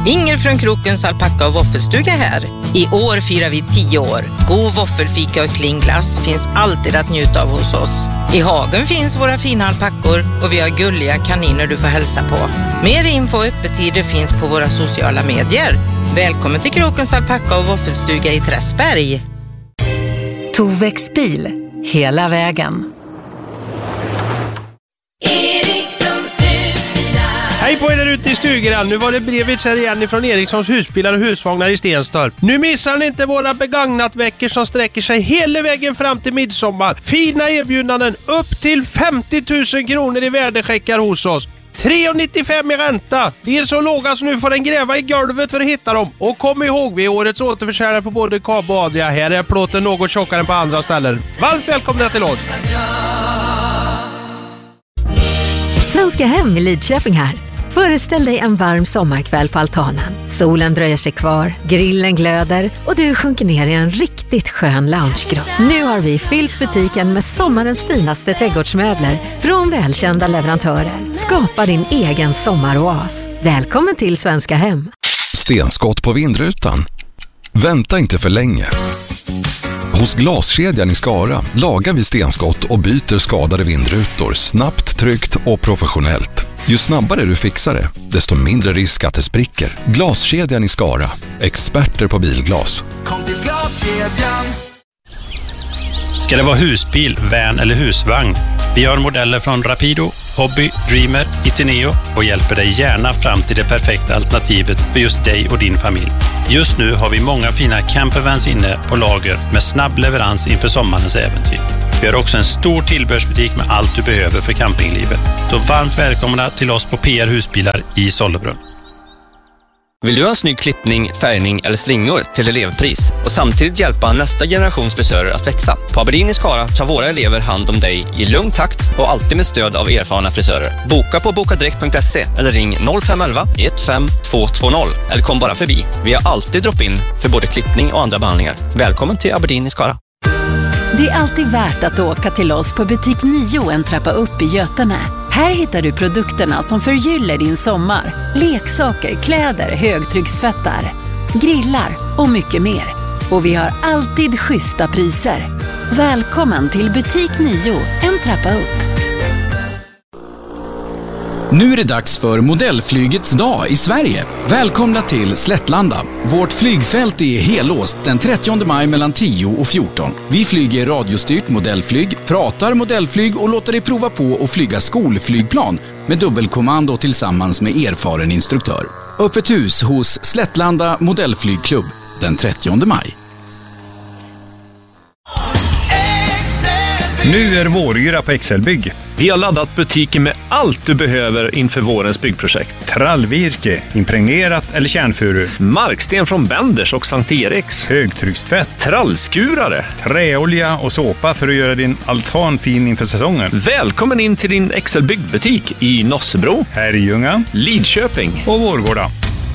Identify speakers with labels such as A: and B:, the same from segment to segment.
A: Inger från Krokens alpacka och våffelstuga här. I år firar vi 10 år. God våffelfika och klinglass finns alltid att njuta av hos oss. I hagen finns våra fina alpackor och vi har gulliga kaniner du får hälsa på. Mer info och öppettider finns på våra sociala medier. Välkommen till Krokens alpacka och våffelstuga i Träsberg.
B: Tovex bil, hela vägen.
C: Hej på er där ute i stugan. Nu var det brevet här igen ifrån Erikssons husbilar och husvagnar i Stenstorp. Nu missar ni inte våra begagnatveckor som sträcker sig hela vägen fram till midsommar. Fina erbjudanden upp till 50 000 kronor i värdecheckar hos oss. 3,95 i ränta. Det är så låga så nu får den gräva i golvet för att hitta dem. Och kom ihåg, vi är årets återförsäljare på både Kab och Adria. Här är plåten något tjockare än på andra ställen. Varmt välkomna till oss.
D: Svenska Hem i Lidköping här. Föreställ dig en varm sommarkväll på altanen. Solen dröjer sig kvar, grillen glöder och du sjunker ner i en riktigt skön loungegrott. Nu har vi fyllt butiken med sommarens finaste trädgårdsmöbler från välkända leverantörer. Skapa din egen sommaroas. Välkommen till Svenska Hem.
E: Stenskott på vindrutan. Vänta inte för länge. Hos Glaskedjan i Skara lagar vi stenskott och byter skadade vindrutor snabbt, tryggt och professionellt. Ju snabbare du fixar det, desto mindre risk att det spricker. Glaskedjan i Skara. Experter på bilglas.
F: Kom till Glaskedjan.
G: Ska det vara husbil, van eller husvagn? Vi har modeller från Rapido, Hobby, Dreamer, Itineo och hjälper dig gärna fram till det perfekta alternativet för just dig och din familj. Just nu har vi många fina campervans inne på lager med snabb leverans inför sommarens äventyr. Vi har också en stor tillbehörsbutik med allt du behöver för campinglivet. Så varmt välkomna till oss på PR Husbilar i Sollebrunn.
H: Vill du ha en snygg klippning, färgning eller slingor till elevpris och samtidigt hjälpa nästa generations frisörer att växa? På Aberdeen i Skara tar våra elever hand om dig i lugn takt och alltid med stöd av erfarna frisörer. Boka på bokadirekt.se eller ring 0511 15220 eller kom bara förbi. Vi har alltid drop-in för både klippning och andra behandlingar. Välkommen till Aberdeen i Skara.
B: Det är alltid värt att åka till oss på butik 9 en trappa upp i Götene. Här hittar du produkterna som förgyller din sommar. Leksaker, kläder, högtryckstvättar, grillar och mycket mer. Och vi har alltid schyssta priser. Välkommen till butik 9, en trappa upp.
I: Nu är det dags för modellflygets dag i Sverige. Välkomna till Slättlanda. Vårt flygfält är helåst den 30 maj mellan 10 och 14. Vi flyger radiostyrt modellflyg, pratar modellflyg och låter dig prova på att flyga skolflygplan med dubbelkommando tillsammans med erfaren instruktör. Öppet hus hos Slättlanda modellflygklubb den 30 maj.
J: Nu är våryra på Excelbygg.
K: Vi har laddat butiken med allt du behöver inför vårens byggprojekt.
J: Trallvirke, impregnerat eller kärnfuru.
K: Marksten från Benders och Sankt Eriks.
J: Högtryckstvätt.
K: Trallskurare.
J: Träolja och såpa för att göra din altan fin inför säsongen.
K: Välkommen in till din Excelbygg-butik i Nossebro,
J: Herrljunga,
K: Lidköping
J: och Vårgårda.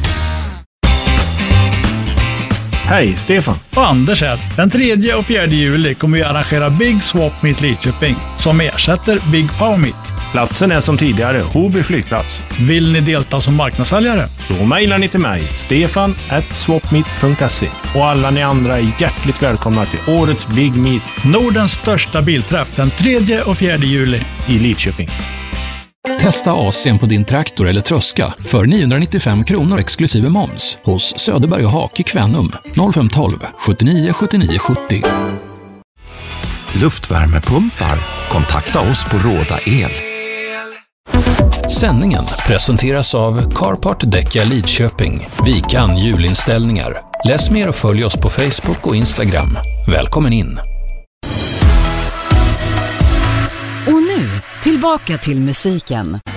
L: Hej, Stefan och Anders här. Den 3 och 4 juli kommer vi arrangera Big Swap Meet Lidköping som ersätter Big Power Meet.
M: Platsen är som tidigare Hoby flygplats.
L: Vill ni delta som marknadssäljare?
M: Då mejlar ni till mig, stefan@swapmeet.se. Och alla ni andra är hjärtligt välkomna till årets Big Meet.
L: Nordens största bilträff den 3 och 4 juli
M: i Lidköping.
N: Testa AC:n på din traktor eller tröska för 995 kronor exklusive moms hos Söderberg och Hake Kvänum 0512 79 79 70.
O: Luftvärmepumpar. Kontakta oss på Råda El.
N: Sändningen presenteras av Carpart Däcka Lidköping. Vi kan julinställningar. Läs mer och följ oss på Facebook och Instagram. Välkommen in!
B: Och nu, tillbaka till musiken.